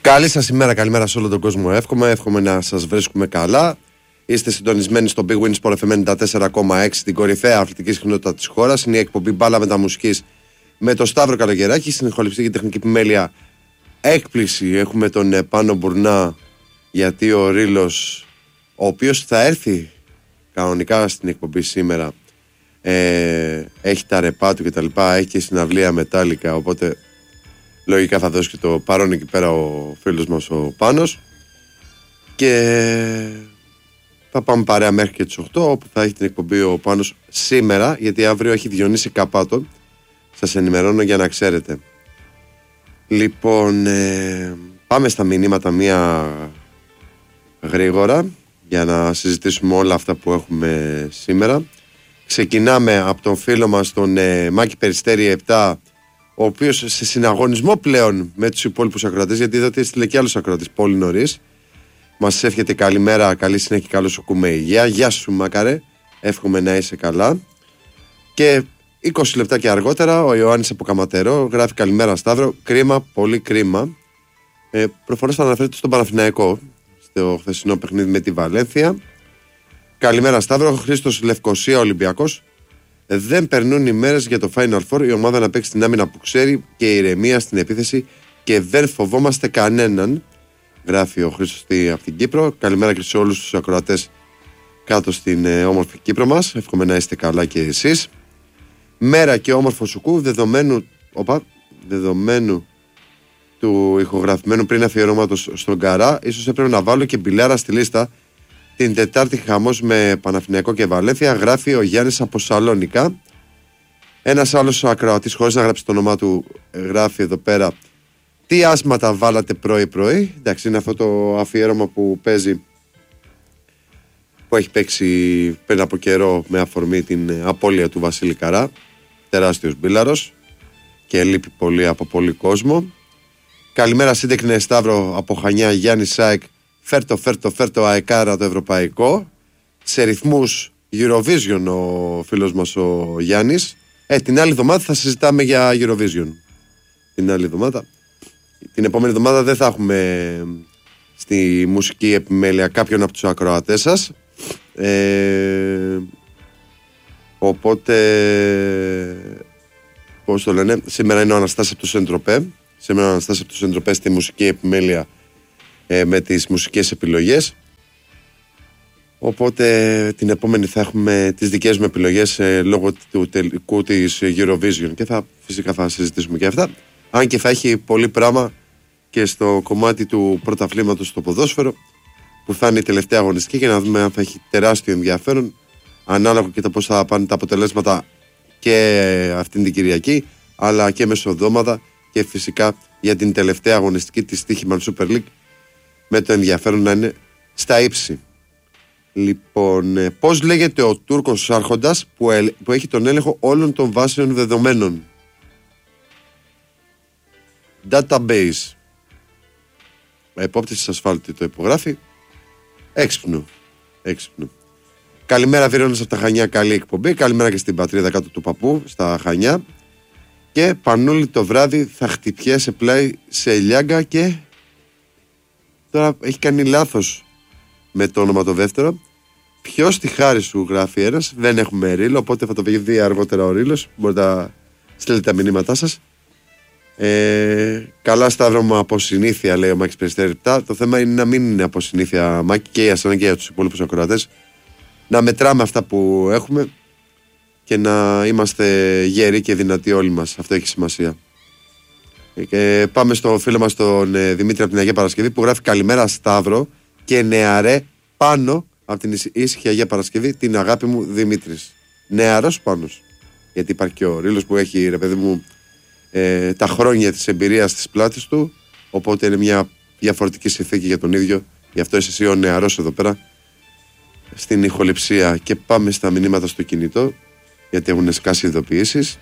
Καλή σας ημέρα, καλημέρα σε όλο τον κόσμο. Εύχομαι να σας βρίσκουμε καλά. Είστε συντονισμένοι στο Big Win Sport FM 94,6, την κορυφαία αθλητική συχνότητα της χώρας. Είναι η εκπομπή Μπάλα Μεταμουσικής με τον Σταύρο Καλογεράκη. Στην ηχοληψία και τεχνική επιμέλεια έκπληξη έχουμε τον Πάνο Μπουρνά, γιατί ο Ρήλος, ο οποίος θα έρθει κανονικά στην εκπομπή σήμερα, έχει τα ρεπά του κτλ. Έχει και συναυλία μετάλλικα, οπότε λογικά θα δώσει και το παρόν εκεί πέρα ο φίλος μας ο Πάνος. Και θα πάμε παρέα μέχρι και τις 8, όπου θα έχει την εκπομπή ο Πάνος σήμερα, γιατί αύριο έχει Διονύση Καπάτο. Σας ενημερώνω για να ξέρετε. Λοιπόν, πάμε στα μηνύματα μία γρήγορα για να συζητήσουμε όλα αυτά που έχουμε σήμερα. Ξεκινάμε από τον φίλο μας τον Μάκη Περιστέρη 7, ο οποίος σε συναγωνισμό πλέον με τους υπόλοιπους ακροατές, γιατί είδατε έστειλε και άλλους ακροατές πολύ νωρίς. Μας εύχεται καλημέρα, καλή συνέχεια, καλώς ακούμε υγεία. Γεια σου Μάκαρε, εύχομαι να είσαι καλά. Και 20 λεπτά και αργότερα ο Ιωάννης από Καματερό γράφει καλημέρα Σταύρο, κρίμα, πολύ κρίμα. Προφανώς θα αναφέρεται στον Παναθηναϊκό στο χθεσινό παιχνίδι με τη Βαλένθια. Καλημέρα Σταύρο, Χρήστος Λευκοσία Ολυμπιακός. Δεν περνούν οι μέρες για το Final Four, η ομάδα να παίξει την άμυνα που ξέρει και ηρεμία στην επίθεση και δεν φοβόμαστε κανέναν. Γράφει ο Χρήστος από την Κύπρο. Καλημέρα και σε όλους τους ακροατές κάτω στην όμορφη Κύπρο μας. Εύχομαι να είστε καλά και εσείς. Μέρα και όμορφο σουκού, δεδομένου του ηχογραφημένου πριν αφιερώματος στον Καρά. Ίσως έπρεπε να βάλω και μπιλάρα στη λίστα. Την Τετάρτη χαμός με Παναθηναϊκό και Βαλένθια. Γράφει ο Γιάννης από Σαλόνικα. Ένας άλλος ακροατής, χωρίς να γράψει το όνομά του, γράφει εδώ πέρα: τι άσματα βάλατε πρωί-πρωί. Εντάξει, είναι αυτό το αφιέρωμα που παίζει, που έχει παίξει πριν από καιρό με αφορμή την απώλεια του Βασίλη Καρά. Τεράστιος μπίλαρος και λείπει πολύ από πολύ κόσμο. Καλημέρα σύντεκνε Σταύρο από Χανιά, Γιάννη Σάικ. Φέρτο αεκάρα το ευρωπαϊκό. Σε ρυθμούς Eurovision ο φίλος μας ο Γιάννης. Την άλλη εβδομάδα θα συζητάμε για Eurovision. Την άλλη εβδομάδα. Την επόμενη εβδομάδα δεν θα έχουμε στη μουσική επιμέλεια κάποιον από τους ακροατές σας. Οπότε, πώς το λένε, σήμερα είναι ο Αναστάσης από το Σεντροπέ. Σήμερα ο Αναστάσης από το Σεντροπέ στη μουσική επιμέλεια με τις μουσικές επιλογές. Οπότε την επόμενη θα έχουμε τις δικές μου επιλογές λόγω του τελικού της Eurovision και φυσικά θα συζητήσουμε και αυτά. Αν και θα έχει πολύ πράγμα και στο κομμάτι του πρωταθλήματος στο ποδόσφαιρο, που θα είναι η τελευταία αγωνιστική, και να δούμε αν θα έχει τεράστιο ενδιαφέρον, ανάλογα και το πώς θα πάνε τα αποτελέσματα και αυτήν την Κυριακή, αλλά και μεσοδόματα, και φυσικά για την τελευταία αγωνιστική της Στοίχημαν Super League, με το ενδιαφέρον να είναι στα ύψη. Λοιπόν, πώς λέγεται ο Τούρκος άρχοντας που έχει τον έλεγχο όλων των βάσεων δεδομένων? Database. Επόπτης της ασφάλτου το υπογράφει. Έξυπνο. Καλημέρα Βίρονας από τα Χανιά, καλή εκπομπή. Καλημέρα και στην πατρίδα κάτω του παππού στα Χανιά. Και Πανούλη, το βράδυ θα χτυπιέσαι πλάι σε Λιάγκα. Και τώρα έχει κάνει λάθος με το όνομα το δεύτερο. Ποιος τη χάρη σου, γράφει ένας. Δεν έχουμε ρίλο, οπότε θα το δει αργότερα ο ρίλος. Μπορείτε να στείλετε τα μηνύματά σας. Καλά Σταύρο μου, από συνήθεια, λέει ο Μάκης Περιστέρη. Το θέμα είναι να μην είναι από συνήθεια, Μάκη, και για σένα και για τους υπόλοιπους ακροατές, να μετράμε αυτά που έχουμε και να είμαστε γεροί και δυνατοί όλοι μας. Αυτό έχει σημασία. Πάμε στο φίλο μας τον Δημήτρη από την Αγία Παρασκευή, που γράφει καλημέρα Σταύρο και νεαρέ πάνω από την ήσυχη Αγία Παρασκευή, την αγάπη μου Δημήτρης. Νεαρός Πάνος, γιατί υπάρχει και ο Ρήλος που έχει, ρε παιδί μου, τα χρόνια της εμπειρίας της πλάτης του, οπότε είναι μια διαφορετική συνθήκη για τον ίδιο. Γι' αυτό είσαι εσύ ο νεαρός εδώ πέρα στην ηχοληψία. Και πάμε στα μηνύματα στο κινητό, γιατί έχουν σκάσει ειδοποιήσεις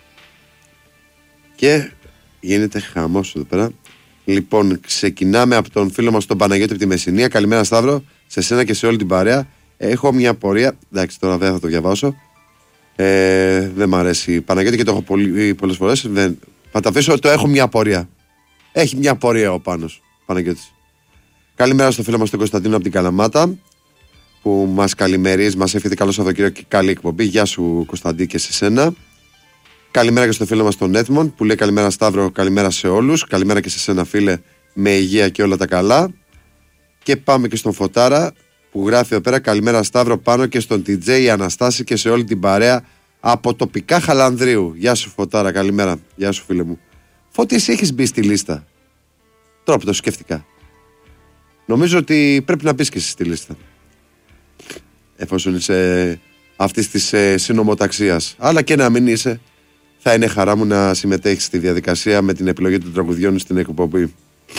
και γίνεται χαμός εδώ πέρα. Λοιπόν, ξεκινάμε από τον φίλο μας τον Παναγιώτη από τη Μεσσηνία. Καλημέρα Σταύρο, σε σένα και σε όλη την παρέα. Έχω μια πορεία, εντάξει τώρα δεν θα το διαβάσω, δεν μ' αρέσει Παναγιώτη και το έχω πολλές φορές. Θα τα αφήσω, το έχω μια πορεία. Έχει μια πορεία ο Πάνος. Παναγιώτης. Καλημέρα στο φίλο μας τον Κωνσταντίνο από την Καλαμάτα, που μας καλημερίζει, μας εύχεται καλό Σαββατοκύριακο και καλή εκπομπή. Γεια σου Κωνσταντί και σε σένα. Καλημέρα και στο φίλο μας τον Έτμον που λέει καλημέρα Σταύρο, καλημέρα σε όλους. Καλημέρα και σε σένα φίλε, με υγεία και όλα τα καλά. Και πάμε και στον Φωτάρα που γράφει εδώ πέρα καλημέρα Σταύρο πάνω και στον TJ Αναστάση και σε όλη την παρέα από τοπικά Χαλανδρίου. Γεια σου Φωτάρα, καλημέρα. Γεια σου φίλε μου. Φώτη, εσύ έχεις μπει στη λίστα? Τώρα που το σκέφτηκα. Νομίζω ότι πρέπει να μπεις και εσύ στη λίστα. Εφόσον είσαι αυτής της συνομοταξίας. Αλλά και να μην είσαι, θα είναι χαρά μου να συμμετέχεις στη διαδικασία με την επιλογή των τραγουδιών στην εκπομπή.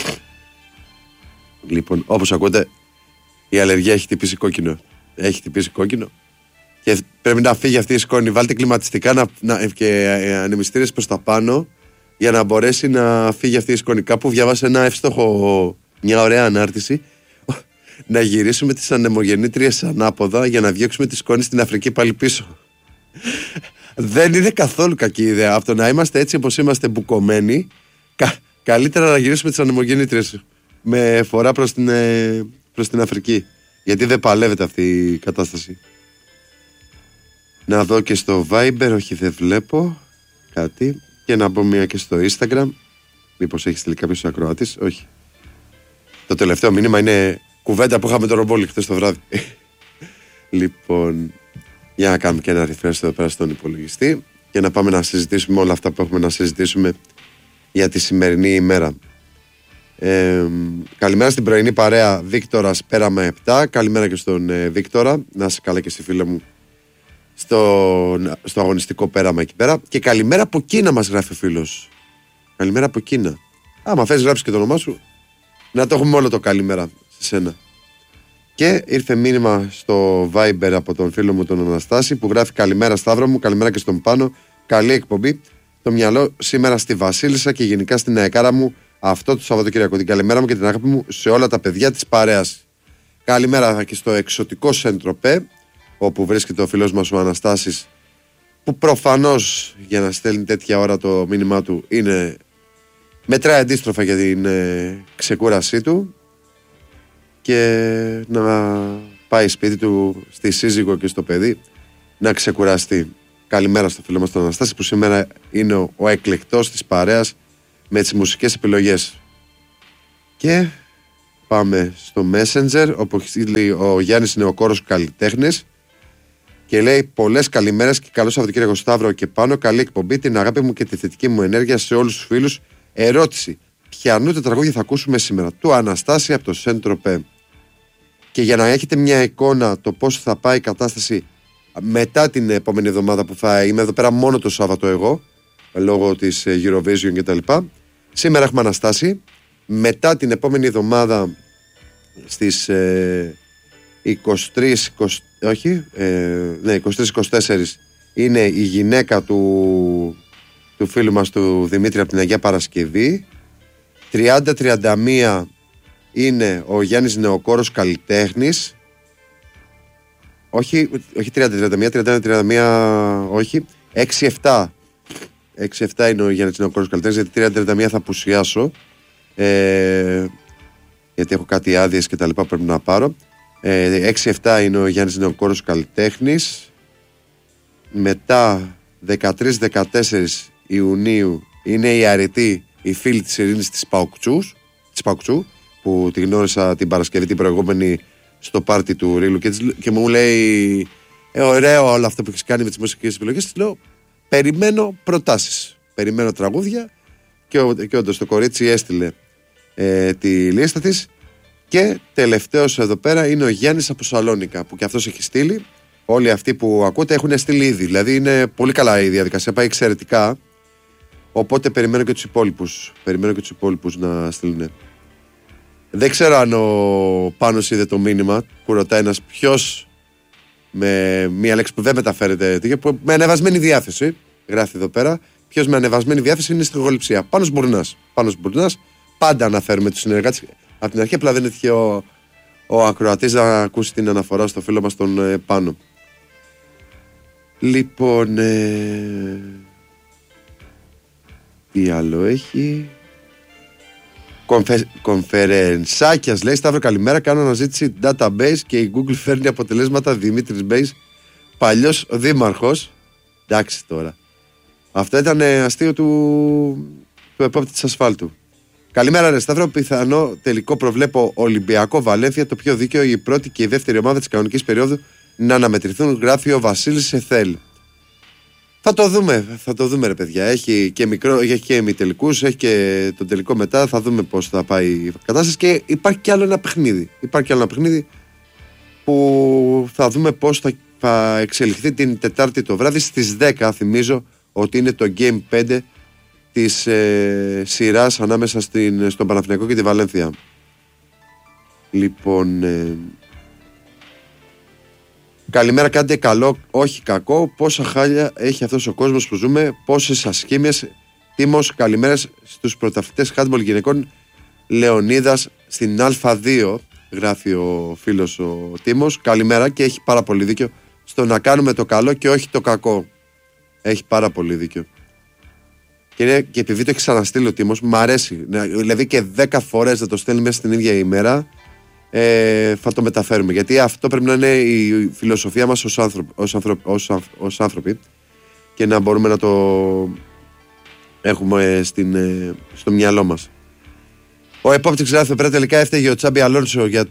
Λοιπόν, όπως ακούτε, η αλλεργία έχει χτυπήσει κόκκινο. Έχει χτυπήσει κόκκινο. Και πρέπει να φύγει αυτή η σκόνη. Βάλτε κλιματιστικά και ανεμιστήρες προς τα πάνω για να μπορέσει να φύγει αυτή η σκόνη. Κάπου διαβάσα ένα εύστοχο, μια ωραία ανάρτηση. Να γυρίσουμε τις ανεμογεννήτριες ανάποδα για να διώξουμε τη σκόνη στην Αφρική πάλι πίσω. Δεν είναι καθόλου κακή ιδέα. Από το να είμαστε έτσι όπως είμαστε μπουκωμένοι, καλύτερα να γυρίσουμε τις ανεμογεννήτριες με φορά προς την Αφρική. Γιατί δεν παλεύεται αυτή η κατάσταση. Να δω και στο Viber, όχι δεν βλέπω κάτι. Και να μπω μία και στο Instagram. Μήπως έχει στείλει κάποιος ακροατής? Όχι. Το τελευταίο μήνυμα είναι κουβέντα που είχαμε το ρομπόλι χθες το βράδυ. Λοιπόν, για να κάνουμε και ένα refresh εδώ πέρα στον υπολογιστή και να πάμε να συζητήσουμε όλα αυτά που έχουμε να συζητήσουμε για τη σημερινή ημέρα. Καλημέρα στην πρωινή παρέα Βίκτορας Πέραμα 7. Καλημέρα και στον Βίκτορα. Να είσαι καλά και εσύ φίλε μου στο αγωνιστικό Πέραμα εκεί πέρα. Και καλημέρα από Κίνα μας γράφει ο φίλος. Καλημέρα από Κίνα. Άμα θες γράψεις και το όνομά σου, να το έχουμε όλο το καλημέρα σε σένα. Και ήρθε μήνυμα στο Viber από τον φίλο μου τον Αναστάση που γράφει καλημέρα Σταύρο μου, καλημέρα και στον Πάνο. Καλή εκπομπή. Το μυαλό σήμερα στη Βασίλισσα και γενικά στην αεκάρα μου αυτό το Σαββατοκύριακο. Την καλημέρα μου και την αγάπη μου σε όλα τα παιδιά της παρέας. Καλημέρα και στο εξωτικό Σεντροπέ, όπου βρίσκεται ο φίλος μας ο Αναστάσης, που προφανώς για να στέλνει τέτοια ώρα το μήνυμά του μετράει αντίστροφα για την ξεκούρασή του και να πάει σπίτι του, στη σύζυγο και στο παιδί, να ξεκουραστεί. Καλημέρα στο φίλο μας τον Αναστάση που σήμερα είναι ο εκλεκτός της παρέας με τις μουσικές επιλογές. Και πάμε στο Messenger όπου στείλει ο Γιάννης Νεοκόρος καλλιτέχνης και λέει πολλές καλημέρες και καλό Σαββατοκύριακο Σταύρο και πάνω, καλή εκπομπή, την αγάπη μου και τη θετική μου ενέργεια σε όλους τους φίλους. Ερώτηση, ποιανού τα τραγούδια θα ακούσουμε σήμερα? Του Αναστάση από το Σεντροπέ. Και για να έχετε μια εικόνα το πώς θα πάει η κατάσταση μετά την επόμενη εβδομάδα που θα είμαι εδώ πέρα μόνο το Σάββατο εγώ, λόγω της Eurovision κτλ. Σήμερα έχουμε Αναστάση. Μετά την επόμενη εβδομάδα στις 23-24 είναι η γυναίκα του φίλου μας του Δημήτρη από την Αγία Παρασκευή. 30-31 είναι ο Γιάννης Νεοκόρος καλλιτέχνης. Όχι 30-31, όχι. 6-7 είναι ο Γιάννης Νεοκόρος καλλιτέχνης, γιατί 30-31 θα απουσιάσω. Γιατί έχω κάτι άδειες και τα λοιπά πρέπει να πάρω. 6-7 είναι ο Γιάννης Νεοκόρος καλλιτέχνης. Μετά 13-14 Ιουνίου είναι η αρετή, η φίλη της Ειρήνης της Παουκτσού, που τη γνώρισα την Παρασκευή την προηγούμενη στο πάρτι του Ρήλου και μου λέει ωραίο όλο αυτό που έχεις κάνει με τις μουσικές επιλογές. Της λέω περιμένω προτάσεις, περιμένω τραγούδια και όντως το κορίτσι έστειλε τη λίστα της. Και τελευταίος εδώ πέρα είναι ο Γιάννης από Σαλόνικα που και αυτός έχει στείλει. Όλοι αυτοί που ακούτε έχουν στείλει ήδη, δηλαδή είναι πολύ καλά η διαδικασία, πάει εξαιρετικά. Οπότε περιμένω και τους υπόλοιπους να στείλουν. Δεν ξέρω αν ο Πάνος είδε το μήνυμα που ρωτάει ένας ποιος, με μία λέξη που δεν μεταφέρεται, με ανεβασμένη διάθεση, γράφει εδώ πέρα, ποιος με ανεβασμένη διάθεση είναι στην γολυψία. Πάνος Μπουρνάς, πάντα αναφέρουμε τους συνεργάτες από την αρχή, απλά δεν έτυχε ο ακροατής να ακούσει την αναφορά στο φίλο μας τον Πάνο. Λοιπόν, τι άλλο έχει? Κονφερενσάκιας λέει: Σταύρο, καλημέρα. Κάνω αναζήτηση database και η Google φέρνει αποτελέσματα Δημήτρης Μπέης, παλιός δήμαρχος. Εντάξει τώρα. Αυτό ήταν αστείο του επόπτη της ασφάλτου. Καλημέρα, ρε Σταύρο. Πιθανό τελικό προβλέπω Ολυμπιακό Βαλένθια, το πιο δίκαιο η πρώτη και η δεύτερη ομάδα της κανονικής περίοδου να αναμετρηθούν, γράφει ο Βασίλης Εθέλ. Θα το δούμε ρε παιδιά. Έχει και ημιτελικούς, έχει και τον τελικό μετά. Θα δούμε πώς θα πάει η κατάσταση. Και υπάρχει κι άλλο ένα παιχνίδι. Που θα δούμε πώς θα εξελιχθεί την Τετάρτη το βράδυ στις 10. Θυμίζω ότι είναι το Game 5 της σειράς ανάμεσα στον Παναθηναϊκό και τη Βαλένθια. Λοιπόν, καλημέρα, κάντε καλό, όχι κακό. Πόσα χάλια έχει αυτός ο κόσμος που ζούμε, πόσες ασχήμιες. Τίμος, καλημέρα στους πρωταθλητές handball γυναικών Λεωνίδας στην Α2, γράφει ο φίλος ο Τίμος. Καλημέρα, και έχει πάρα πολύ δίκιο στο να κάνουμε το καλό και όχι το κακό. Έχει πάρα πολύ δίκιο. Και επειδή το έχει ξαναστείλει ο Τίμος, μου αρέσει. Δηλαδή και 10 φορές να το στέλνει μέσα στην ίδια ημέρα, θα το μεταφέρουμε. Γιατί αυτό πρέπει να είναι η φιλοσοφία μας ως άνθρωποι, και να μπορούμε να το έχουμε στο μυαλό μας. Ο επόπτης γράφει: Πρέπει τελικά έφταιγε ο Τσάμπι Αλόνσο για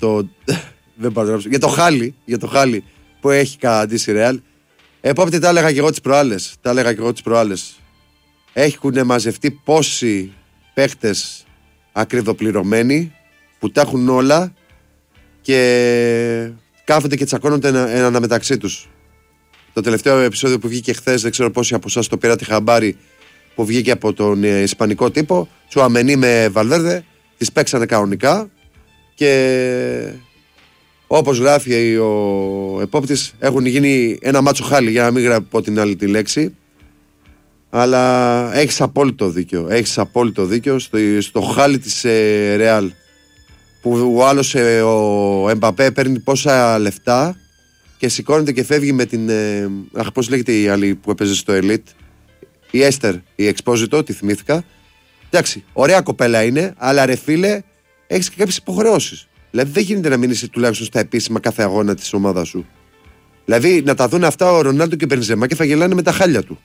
το χάλι που έχει καταντήσει η Ρεάλ. Επόπτη, τα έλεγα και εγώ τις προάλλες. Έχουν μαζευτεί πόσοι παίχτες ακριβοπληρωμένοι που τα έχουν όλα και κάθονται και τσακώνονται ένα μεταξύ τους. Το τελευταίο επεισόδιο που βγήκε χθες, δεν ξέρω πόσοι από εσάς το πήρατε χαμπάρι, που βγήκε από τον ισπανικό τύπο, Τσουαμενί με Βαλβέρδε, τις παίξανε κανονικά και όπως γράφει ο επόπτης, έχουν γίνει ένα μάτσο χάλι, για να μην πω την άλλη τη λέξη. Αλλά έχεις απόλυτο δίκιο στο χάλι της Ρεάλ, που ο άλλος ο Εμπαπέ παίρνει πόσα λεφτά και σηκώνεται και φεύγει με την πώς λέγεται η άλλη που έπαιζε στο Elite, η Έστερ, η Εξπόζιτο, τη θυμήθηκα. Εντάξει, ωραία κοπέλα είναι, αλλά ρε φίλε, έχεις και κάποιες υποχρεώσεις. Δηλαδή δεν γίνεται να μείνεις τουλάχιστον στα επίσημα κάθε αγώνα της ομάδας σου. Δηλαδή να τα δουν αυτά ο Ρονάλντο και ο Μπενζεμά και θα γελάνε με τα χάλια του.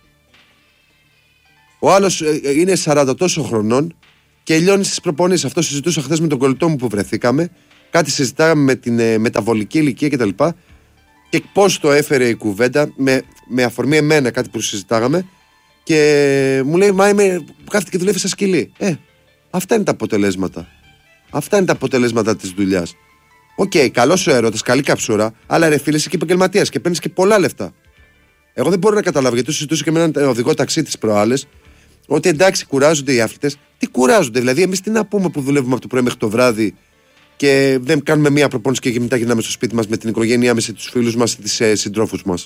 Ο άλλος είναι 40 τόσο χρονών και λιώνει στις προπονήσεις. Αυτό συζητούσα χθες με τον κολλητό μου που βρεθήκαμε. Κάτι συζητάγαμε με την μεταβολική ηλικία κτλ. Και πώς το έφερε η κουβέντα με αφορμή εμένα, κάτι που συζητάγαμε. Και μου λέει: Μα κάθεται και δουλεύει σαν σκυλί. Αυτά είναι τα αποτελέσματα. Αυτά είναι τα αποτελέσματα της δουλειάς. Οκ, καλός ο έρωτας, καλή καψούρα, αλλά ρε φίλε, είσαι και επαγγελματίας και παίρνεις και πολλά λεφτά. Εγώ δεν μπορώ να καταλάβω, γιατί συζητούσα και με έναν οδηγό ταξί τις προάλλες, ότι εντάξει, κουράζονται οι αθλητές. Τι κουράζονται, δηλαδή, εμείς τι να πούμε που δουλεύουμε από το πρωί μέχρι το βράδυ και δεν κάνουμε μία προπόνηση και μετά γυρνάμε στο σπίτι μας με την οικογένειά μας, τους φίλους μας, τις συντρόφους μας.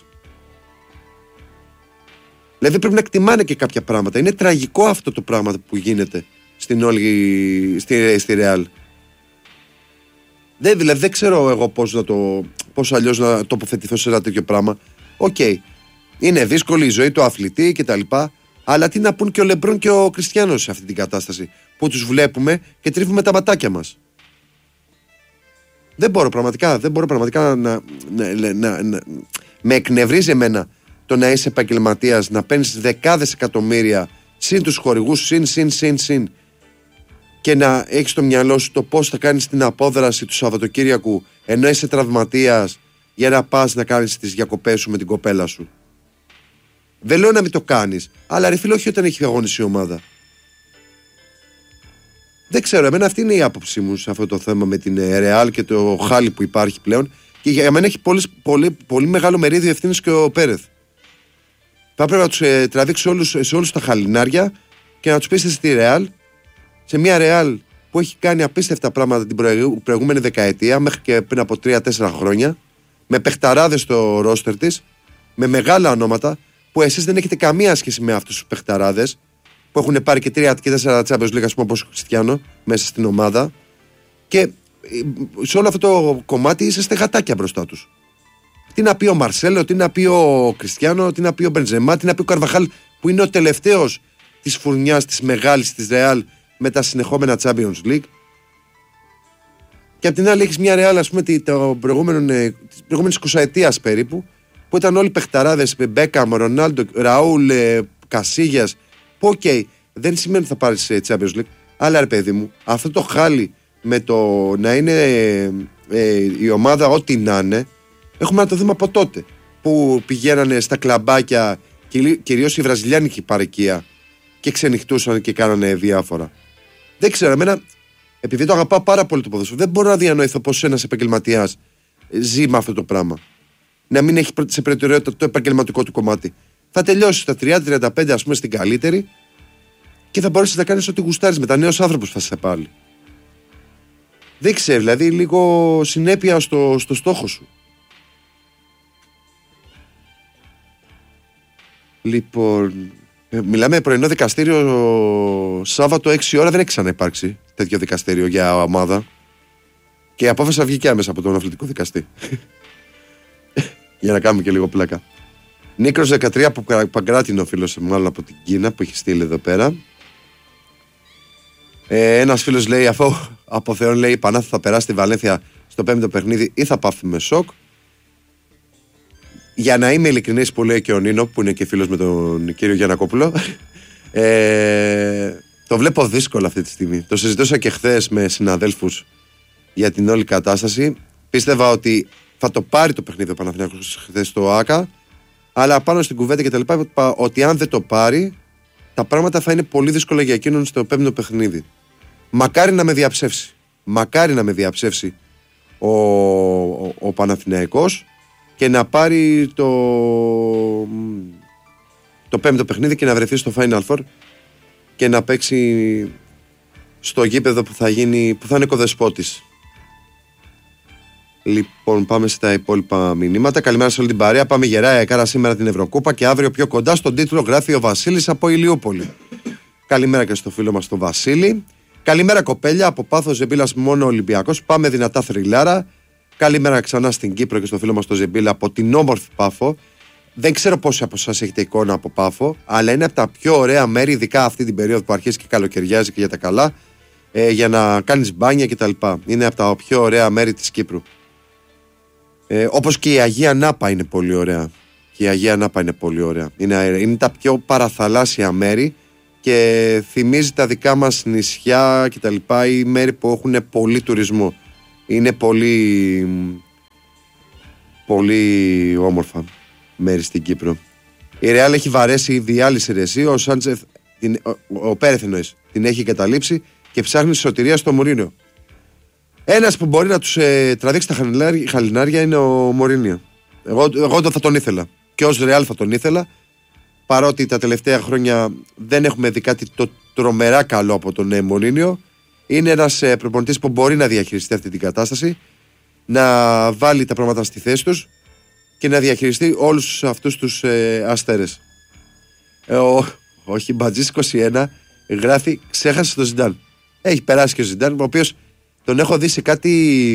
Δηλαδή πρέπει να εκτιμάνε και κάποια πράγματα. Είναι τραγικό αυτό το πράγμα που γίνεται στη Ρεάλ. Δηλαδή δεν ξέρω εγώ πώς αλλιώς να τοποθετηθώ σε ένα τέτοιο πράγμα. Οκ. Είναι δύσκολη η ζωή του αθλητή κτλ. Αλλά τι να πούν και ο Λεμπρόν και ο Κριστιάνος σε αυτή την κατάσταση που τους βλέπουμε και τρίβουμε τα ματάκια μας. Δεν μπορώ πραγματικά να με εκνευρίζει εμένα το να είσαι επαγγελματίας, να παίρνεις δεκάδες εκατομμύρια συν τους χορηγούς, συν και να έχεις στο μυαλό σου το πώς θα κάνεις την απόδραση του Σαββατοκύριακου ενώ είσαι τραυματίας για να πας να κάνεις τις διακοπές σου με την κοπέλα σου. Δεν λέω να μην το κάνεις, αλλά ρε φίλε, όχι όταν έχει αγωνίσει η ομάδα. Δεν ξέρω, εμένα αυτή είναι η άποψή μου σε αυτό το θέμα με την Ρεάλ και το χάλι που υπάρχει πλέον, και για μένα έχει πολύ μεγάλο μερίδιο ευθύνης και ο Πέρεθ. Θα πρέπει να τους τραβήξει σε όλους τα χαλινάρια και να τους πείσετε στη Ρεάλ, σε μια Ρεάλ που έχει κάνει απίστευτα πράγματα την προηγούμενη δεκαετία, μέχρι και πριν από 3-4 χρόνια, με παιχταράδες στο ρόστερ της, με μεγάλα ονόματα, που εσείς δεν έχετε καμία σχέση με αυτούς τους παιχταράδες, που έχουν πάρει και 3 και 4 Champions League, ας πούμε, όπως ο Κριστιάνο, μέσα στην ομάδα. Και σε όλο αυτό το κομμάτι είσαστε γατάκια μπροστά τους. Τι να πει ο Μαρσέλο, τι να πει ο Κριστιάνο, τι να πει ο Μπενζεμά, τι να πει ο Καρβαχάλ, που είναι ο τελευταίος της φουρνιάς της μεγάλης της Ρεάλ με τα συνεχόμενα Champions League. Και απ' την άλλη έχεις μια Real, ας πούμε, της προηγούμενης 20ετίας περίπου, που ήταν όλοι παιχταράδες, Μπέκαμ, Ρονάλντο, Ραούλ, Κασίγιας, που δεν σημαίνει ότι θα πάρεις Champions League, αλλά ρε παιδί μου, αυτό το χάλι με το να είναι η ομάδα ό,τι να είναι, έχουμε να το δούμε από τότε, που πηγαίνανε στα κλαμπάκια, κυρίως η βραζιλιάνικη παροικία, και ξενυχτούσαν και κάνανε διάφορα. Δεν ξέρω, εμένα, επειδή το αγαπάω πάρα πολύ το ποδόσφαιρο, δεν μπορώ να διανοηθώ πως ένας επαγγελματίας ζει με αυτό το πράγμα. Να μην έχει σε προτεραιότητα το επαγγελματικό του κομμάτι. Θα τελειώσει στα 30-35, ας πούμε, στην καλύτερη και θα μπορέσει να κάνεις ό,τι γουστάρεις μετά. Νέος άνθρωπος θα είσαι πάλι. Δεν ξέρω, δηλαδή λίγο συνέπεια στο στόχο σου. Λοιπόν, μιλάμε πρωινό δικαστήριο Σάββατο 6 ώρα, δεν έχει ξαναυπάρξει τέτοιο δικαστήριο για ομάδα. Και η απόφαση βγήκε άμεσα από τον αθλητικό δικαστή. Για να κάνουμε και λίγο πλάκα. Νίκρος 13 από Παγκράτινο, φίλος, μάλλον από την Κίνα που έχει στείλει εδώ πέρα. Ένας φίλος λέει, αφού από Θεόν λέει, η Πανάθα θα περάσει τη Βαλένθια στο 5ο παιχνίδι ή θα πάθουμε σοκ. Για να είμαι ειλικρινής, που λέει και ο Νίνο, που είναι και φίλος με τον κύριο Γιαννακόπουλο, το βλέπω δύσκολο αυτή τη στιγμή. Το συζητούσα και χθες με συναδέλφους για την όλη κατάσταση. Πίστευα ότι θα το πάρει το παιχνίδι ο Παναθηναϊκός χθες στο ΆΚΑ, αλλά πάνω στην κουβέντα και τα λοιπά, είπα ότι αν δεν το πάρει, τα πράγματα θα είναι πολύ δύσκολα για εκείνον στο 5ο παιχνίδι. Μακάρι να με διαψεύσει. Μακάρι να με διαψεύσει ο Παναθηναϊκός και να πάρει το 5ο παιχνίδι και να βρεθεί στο Final Four και να παίξει στο γήπεδο που θα είναι οικοδεσπότης. Λοιπόν, πάμε στα υπόλοιπα μηνύματα. Καλημέρα σε όλη την παρέα. Πάμε γερά εκάρα σήμερα την Ευρωκούπα και αύριο πιο κοντά στον τίτλο γράφει ο Βασίλης από Ηλιούπολη. Καλημέρα και στο φίλο μας τον Βασίλη. Καλημέρα κοπέλια, από Πάθος Ζεμπίλας μόνο Ολυμπιακός. Πάμε δυνατά θρυλάρα. Καλημέρα ξανά στην Κύπρο και στο φίλο μας τον Ζεμπίλα από την όμορφη Πάφο. Δεν ξέρω πόσοι από εσάς έχετε εικόνα από Πάφο, αλλά είναι από τα πιο ωραία μέρη, ειδικά αυτή την περίοδο που αρχίζει και καλοκαιριάζει και για τα καλά, για να κάνεις μπάνια κτλ. Είναι από τα πιο ωραία μέρη της Κύπρου. Όπως και η Αγία Νάπα είναι πολύ ωραία. Και η Αγία Νάπα είναι πολύ ωραία. Είναι τα πιο παραθαλάσσια μέρη και θυμίζει τα δικά μας νησιά και τα λοιπά, ή μέρη που έχουν πολύ τουρισμό. Είναι πολύ, πολύ όμορφα μέρη στην Κύπρο. Η Ρεάλ έχει βαρέσει η διάλυση ρεσί. Ο Σάντσεφ, ο Πέρεθ εννοείς, την έχει καταλήψει και ψάχνει σωτηρία στο Μουρίνιο. Ένας που μπορεί να τους τραβήξει τα χαλινάρια είναι ο Μωρίνιο. Εγώ θα τον ήθελα. Και ως Ρεάλ θα τον ήθελα. Παρότι τα τελευταία χρόνια δεν έχουμε δει κάτι το τρομερά καλό από τον Μωρίνιο. Είναι ένας προπονητής που μπορεί να διαχειριστεί αυτή την κατάσταση, να βάλει τα πράγματα στη θέση τους και να διαχειριστεί όλους αυτούς τους αστέρες. Ο Χιμπατζής 21 γράφει, ξέχασε τον Ζιντάν. Έχει περάσει και ο Ζιντάν, ο οποίος τον έχω δει σε κάτι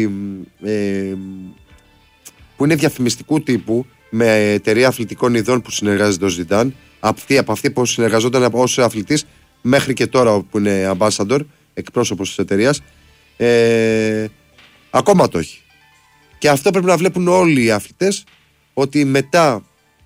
που είναι διαφημιστικού τύπου, με εταιρεία αθλητικών ειδών που συνεργάζεται ο Ζιντάν, από αυτή που συνεργαζόταν ως αθλητής μέχρι και τώρα που είναι ambassador, εκπρόσωπος της εταιρείας, ακόμα το έχει. Και αυτό πρέπει να βλέπουν όλοι οι αθλητές, ότι μετά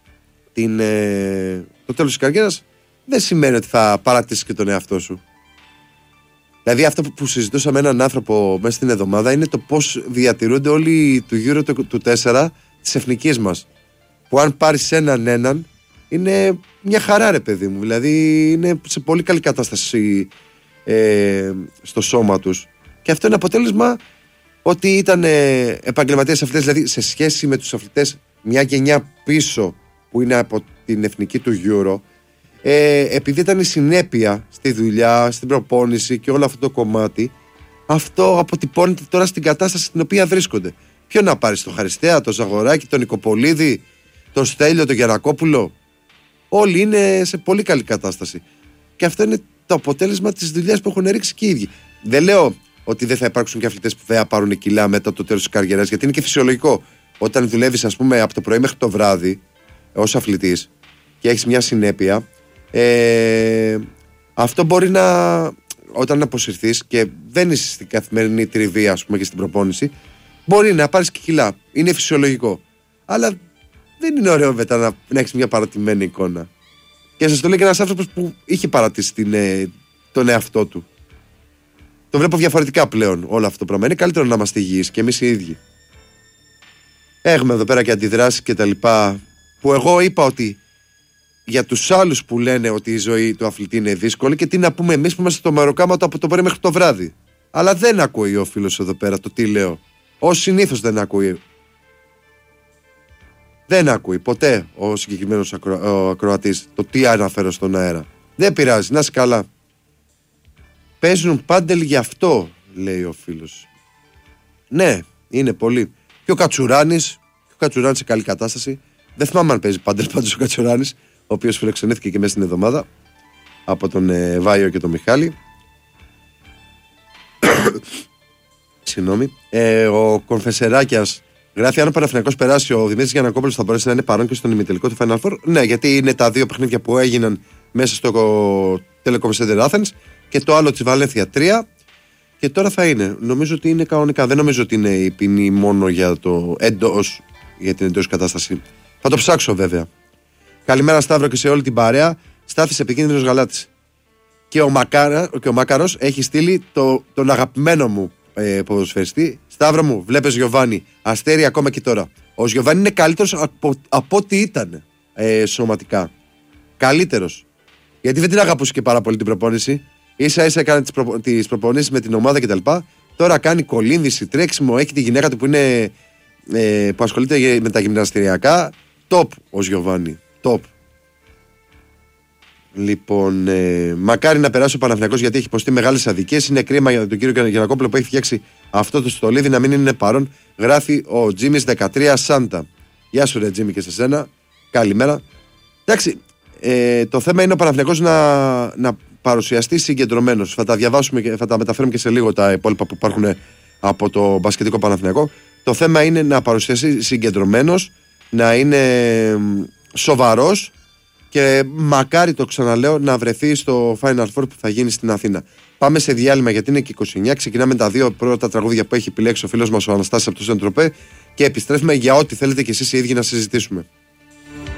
το τέλος της καριέρας δεν σημαίνει ότι θα παρατήσεις και τον εαυτό σου. Δηλαδή αυτό που συζητούσα με έναν άνθρωπο μέσα στην εβδομάδα είναι το πώς διατηρούνται όλοι του γύρω του 4 της εθνικής μας. Που αν πάρεις έναν είναι μια χαρά, ρε παιδί μου. Δηλαδή είναι σε πολύ καλή κατάσταση στο σώμα τους. Και αυτό είναι αποτέλεσμα ότι ήταν επαγγελματίες αθλητές, δηλαδή σε σχέση με τους αθλητές μια γενιά πίσω που είναι από την εθνική του Euro, επειδή ήταν η συνέπεια στη δουλειά, στην προπόνηση και όλο αυτό το κομμάτι, αυτό αποτυπώνεται τώρα στην κατάσταση στην οποία βρίσκονται. Ποιο να πάρεις, τον Χαριστέα, τον Ζαγοράκη, τον Νικοπολίδη, τον Στέλιο, τον Γιαννακόπουλο? Όλοι είναι σε πολύ καλή κατάσταση. Και αυτό είναι το αποτέλεσμα της δουλειάς που έχουν ρίξει και οι ίδιοι. Δεν λέω ότι δεν θα υπάρξουν και αθλητές που θα πάρουν κιλά μετά το τέλος της καριέρας, γιατί είναι και φυσιολογικό. Όταν δουλεύεις, ας πούμε, από το πρωί μέχρι το βράδυ ως αθλητής και έχεις μια συνέπεια, αυτό μπορεί να όταν αποσυρθείς και δεν είσαι στην καθημερινή τριβή, ας πούμε, και στην προπόνηση, μπορεί να πάρεις και κιλά. Είναι φυσιολογικό. Αλλά δεν είναι ωραίο μετά να έχεις μια παρατημένη εικόνα. Και σας το λέει και ένας άνθρωπος που είχε παρατήσει τον εαυτό του. Το βλέπω διαφορετικά πλέον όλο αυτό το πράγμα. Είναι καλύτερο να είμαστε υγιείς και εμείς οι ίδιοι. Έχουμε εδώ πέρα και αντιδράσεις και τα λοιπά, που εγώ είπα ότι για τους άλλους που λένε ότι η ζωή του αθλητή είναι δύσκολη, και τι να πούμε εμείς που είμαστε στο μεροκάματο από το πρωί μέχρι το βράδυ. Αλλά δεν ακούει ο φίλος εδώ πέρα το τι λέω. Ως συνήθως δεν ακούει. Δεν ακούει ποτέ ο συγκεκριμένος ακροατής το τι αναφέρω στον αέρα. Δεν πειράζει, να είσαι καλά. Παίζουν πάντελ γι' αυτό, λέει ο φίλος. Ναι, είναι πολύ. Και ο Κατσουράνης σε καλή κατάσταση. Δεν θυμάμαι αν παίζει πάντελ πάντως ο Κατσουράνης, ο οποίος φιλοξενήθηκε και μέσα στην εβδομάδα από τον Βάιο και τον Μιχάλη. Συγγνώμη. Ο Κονφεσεράκιας γράφει: αν ο Παναθηναϊκός περάσει, ο Δημήτρης Γιαννακόπουλος θα μπορέσει να είναι παρόν και στον ημιτελικό του Final Four. Ναι, γιατί είναι τα δύο παιχνίδια που έγιναν μέσα στο Telecom Center Athens και το άλλο της Βαλένθια 3. Και τώρα θα είναι. Νομίζω ότι είναι κανονικά. Δεν νομίζω ότι είναι η ποινή μόνο για την εντός κατάσταση. Θα το ψάξω βέβαια. Καλημέρα Σταύρο και σε όλη την παρέα. Στάθης επικίνδυνος γαλάτης. Και ο Μάκαρος έχει στείλει τον αγαπημένο μου ποδοσφαιριστή. Σταύρο μου, βλέπεις Γιωβάνι, αστέρι ακόμα και τώρα. Ο Γιωβάνι είναι καλύτερος από ό,τι ήταν σωματικά. Καλύτερος. Γιατί δεν την αγαπούσε και πάρα πολύ την προπόνηση. Ίσα ίσα έκανε τις προπονήσεις με την ομάδα κτλ. Τώρα κάνει κολύμβηση, τρέξιμο, έχει τη γυναίκα του που ασχολείται με τα γυμναστηριακά. Top ο Γιωβάνι. Top. Λοιπόν, μακάρι να περάσει ο Παναθηναϊκός γιατί έχει υποστεί μεγάλες αδικίες. Είναι κρίμα για τον κύριο Γιαννακόπουλο που έχει φτιάξει αυτό το στολίδι να μην είναι παρόν. Γράφει ο Τζίμις 13 Σάντα. Γεια σου, ρε Τζίμι, και σε σένα. Καλημέρα. Εντάξει, το θέμα είναι ο Παναθηναϊκός να παρουσιαστεί συγκεντρωμένος. Θα τα διαβάσουμε και θα τα μεταφέρουμε και σε λίγο τα υπόλοιπα που υπάρχουν από το μπασκετικό Παναθηναϊκό. Το θέμα είναι να παρουσιαστεί συγκεντρωμένος, να είναι σοβαρός. Και μακάρι, το ξαναλέω, να βρεθεί στο Final Four που θα γίνει στην Αθήνα. Πάμε σε διάλειμμα γιατί είναι και 29. Ξεκινάμε τα δύο πρώτα τραγούδια που έχει επιλέξει ο φίλος μας ο Αναστάσης από το Σεντροπέ και επιστρέφουμε για ό,τι θέλετε και εσείς οι ίδιοι να συζητήσουμε.